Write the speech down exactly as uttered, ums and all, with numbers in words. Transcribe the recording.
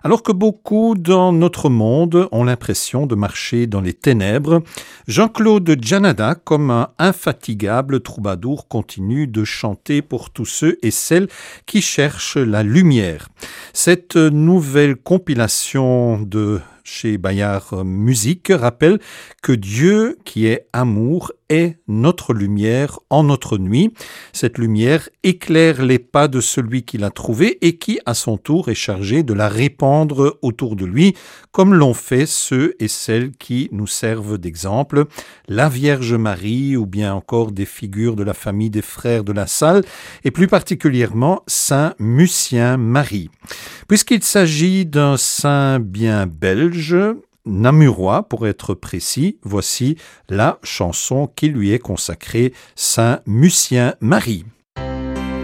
Alors que beaucoup dans notre monde ont l'impression de marcher dans les ténèbres, Jean-Claude Janada, comme un infatigable troubadour, continue de chanter pour tous ceux et celles qui cherchent la lumière. Cette nouvelle compilation de chez Bayard Musique rappelle que Dieu, qui est amour, est notre lumière en notre nuit. Cette lumière éclaire les pas de celui qui l'a trouvée et qui, à son tour, est chargé de la répandre autour de lui, comme l'ont fait ceux et celles qui nous servent d'exemple, la Vierge Marie ou bien encore des figures de la famille des frères de la Salle et plus particulièrement Saint Mucien Marie. Puisqu'il s'agit d'un saint bien belge, namurois pour être précis, voici la chanson qui lui est consacrée, Saint Mucien Marie.